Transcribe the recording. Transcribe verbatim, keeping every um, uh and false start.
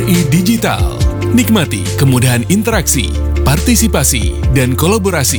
I Digital. Nikmati kemudahan interaksi, partisipasi, dan kolaborasi